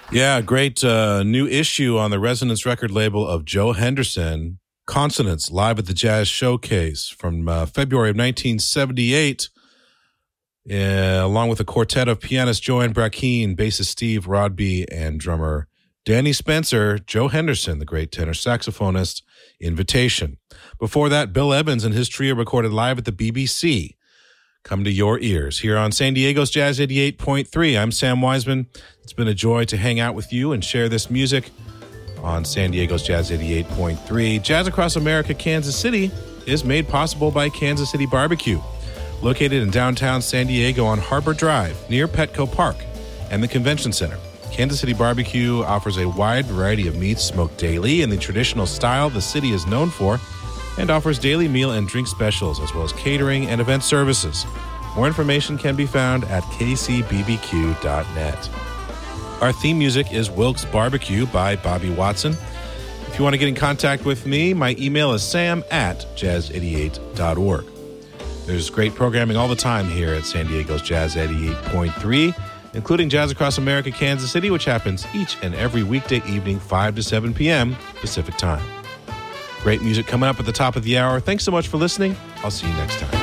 Yeah, great new issue on the Resonance record label of Joe Henderson, Consonance, live at the Jazz Showcase from February of 1978, along with a quartet of pianist Joanne Brackeen, bassist Steve Rodby, and drummer Danny Spencer. Joe Henderson, the great tenor saxophonist, Invitation. Before that, Bill Evans and his trio recorded live at the BBC. Come to your ears here on San Diego's Jazz 88.3. I'm Sam Wiseman. It's been a joy to hang out with you and share this music on San Diego's Jazz 88.3. Jazz Across America, Kansas City is made possible by Kansas City Barbecue, located in downtown San Diego on Harbor Drive near Petco Park and the Convention Center. Kansas City Barbecue offers a wide variety of meats smoked daily in the traditional style the city is known for, and offers daily meal and drink specials as well as catering and event services. More information can be found at kcbbq.net. Our theme music is Wilkes Barbecue by Bobby Watson. If you want to get in contact with me, my email is sam@jazz88.org. There's great programming all the time here at San Diego's Jazz 88.3, including Jazz Across America, Kansas City, which happens each and every weekday evening, 5 to 7 p.m. Pacific Time. Great music coming up at the top of the hour. Thanks so much for listening. I'll see you next time.